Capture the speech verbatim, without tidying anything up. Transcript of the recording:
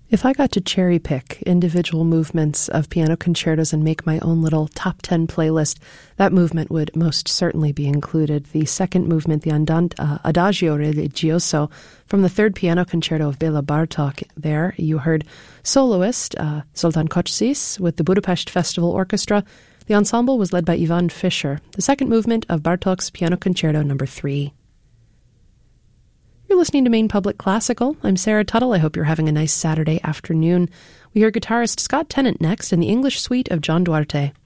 If I got to cherry pick individual movements of piano concertos and make my own little top ten playlist, that movement would most certainly be included. The second movement, the Andante, uh, Adagio Religioso, from the third piano concerto of Bela Bartok. There you heard soloist uh, Zoltán Kocsis with the Budapest Festival Orchestra. The ensemble was led by Ivan Fischer. The second movement of Bartok's Piano Concerto Number three. You're listening to Maine Public Classical. I'm Sarah Tuttle. I hope you're having a nice Saturday afternoon. We hear guitarist Scott Tennant next in the English suite of John Duarte.